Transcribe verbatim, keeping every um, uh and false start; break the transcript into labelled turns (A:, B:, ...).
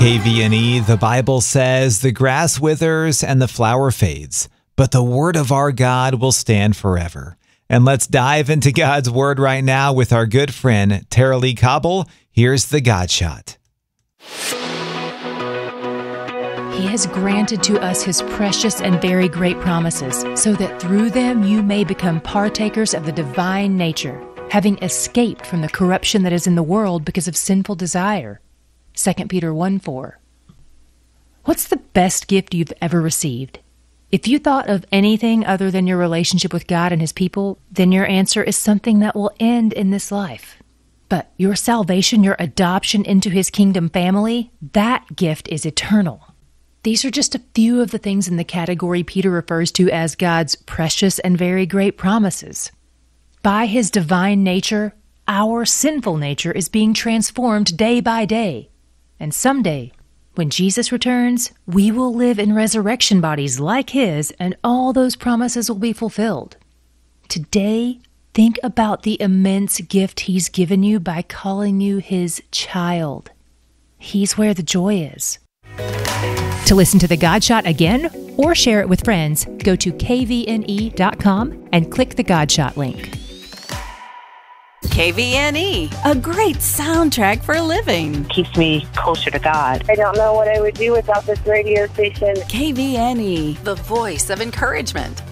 A: K V N E, the Bible says, "The grass withers and the flower fades, but the word of our God will stand forever." And let's dive into God's word right now with our good friend, Tara Lee Cobble. Here's the God Shot.
B: He has granted to us his precious and very great promises, so that through them you may become partakers of the divine nature, having escaped from the corruption that is in the world because of sinful desire. Second Peter one four. What's the best gift you've ever received? If you thought of anything other than your relationship with God and his people, then your answer is something that will end in this life. But your salvation, your adoption into his kingdom family, that gift is eternal. These are just a few of the things in the category Peter refers to as God's precious and very great promises. By his divine nature, our sinful nature is being transformed day by day. And someday, when Jesus returns, we will live in resurrection bodies like his, and all those promises will be fulfilled. Today, think about the immense gift he's given you by calling you his child. He's where the joy is. To listen to the God Shot again or share it with friends, go to K V N E dot com and click the God Shot link.
C: K V N E, a great soundtrack for living.
D: Keeps me closer to God.
E: I don't know what I would do without this radio station.
C: K V N E, the voice of encouragement.